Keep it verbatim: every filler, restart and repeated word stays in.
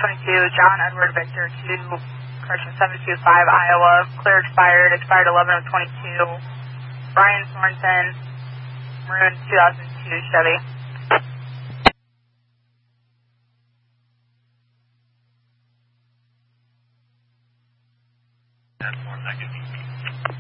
twenty-two, John Edward Victor two, correction seven two five, Iowa, clear expired, expired eleven of twenty-two. Brian Thornton, maroon two thousand two Chevy. That's four seconds.